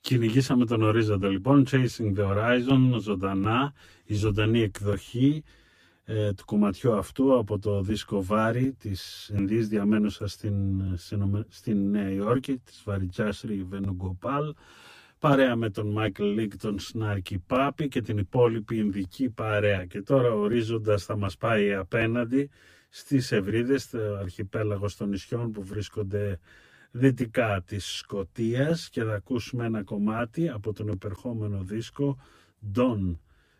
Κυνηγήσαμε τον ορίζοντα λοιπόν, Chasing the Horizon, ζωντανά, η ζωντανή εκδοχή του κομματιού αυτού από το δίσκο Βάρη της Ινδής διαμένουσα στην Νέα Υόρκη, της Βαριτζάσρη Βενογκοπάλ, παρέα με τον Μάικλ Λίκ, τον Σνάρκι Πάπη και την υπόλοιπη Ινδική παρέα. Και τώρα ο ορίζοντας θα μας πάει απέναντι στις Ευρύδες, το αρχιπέλαγο των νησιών που βρίσκονται δυτικά της Σκωτίας, και θα ακούσουμε ένα κομμάτι από τον επερχόμενο δίσκο Don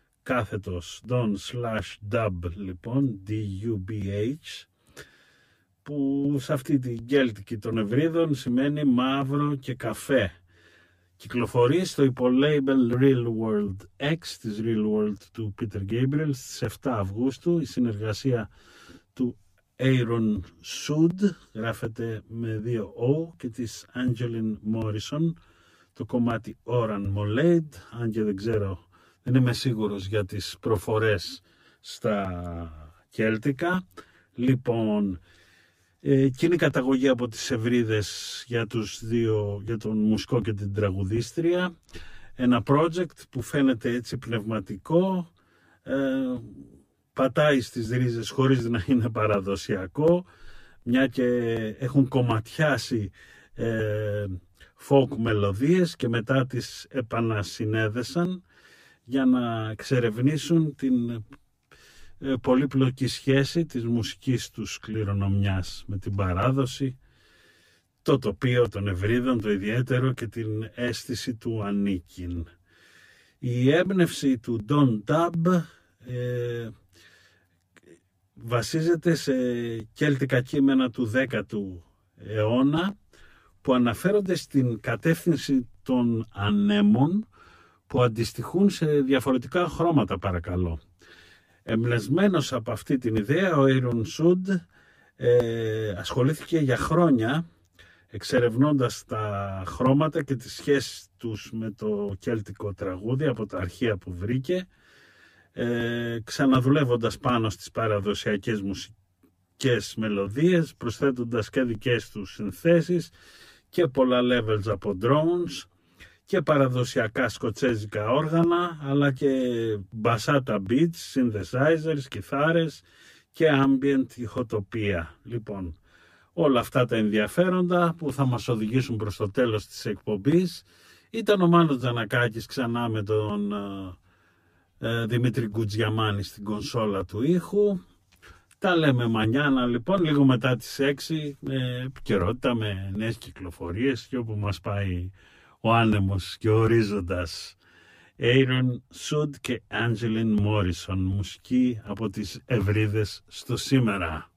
/Dub, λοιπόν, D-U-B-H, που σε αυτή την κέλτικη των Ευρύδων σημαίνει μαύρο και καφέ. Κυκλοφορεί στο υπολέιμπελ Real World X της Real World του Peter Gabriel στις 7 Αυγούστου. Η συνεργασία του Aaron Sud, γράφεται με 2 O, και της Angeline Morrison, το κομμάτι Oran Molade, αν και δεν είμαι σίγουρος για τις προφορές στα κέλτικα. Λοιπόν, εκείνη καταγωγή από τις Ευρύδες για τον μουσικό και την τραγουδίστρια. Ένα project που φαίνεται έτσι πνευματικό, πατάει στις ρίζες χωρίς να είναι παραδοσιακό, μια και έχουν κομματιάσει folk μελωδίες και μετά τις επανασυνέδεσαν για να εξερευνήσουν την πολύπλοκη σχέση της μουσικής τους κληρονομιάς με την παράδοση, το τοπίο των Ευρύδων, το ιδιαίτερο, και την αίσθηση του ανήκειν. Η έμπνευση του Don Dub βασίζεται σε κέλτικα κείμενα του 10ου αιώνα που αναφέρονται στην κατεύθυνση των ανέμων που αντιστοιχούν σε διαφορετικά χρώματα, παρακαλώ. Εμπνευσμένος από αυτή την ιδέα, ο Aaron Sud ασχολήθηκε για χρόνια εξερευνώντας τα χρώματα και τις σχέσεις τους με το κέλτικο τραγούδι από τα αρχεία που βρήκε, ξαναδουλεύοντας πάνω στις παραδοσιακές μουσικές μελωδίες, προσθέτοντας και δικές τους συνθέσεις και πολλά levels από drones και παραδοσιακά σκοτσέζικα όργανα, αλλά και μπασάτα beats, synthesizers, κιθάρες και ambient ηχοτοπία. Λοιπόν, όλα αυτά τα ενδιαφέροντα που θα μας οδηγήσουν προς το τέλος της εκπομπής. Ήταν ο Μάνος Τζανακάκης ξανά με τον Δημήτρη Γκουτζιαμάνη στην κονσόλα του ήχου. Τα λέμε μανιάνα λοιπόν, λίγο μετά τις 6, με επικαιρότητα, με νέες κυκλοφορίες και όπου μας πάει ο άνεμος και ο ορίζοντας. Aaron Sud και Angeline Morrison, μουσική από τις Ευρύδες στο σήμερα.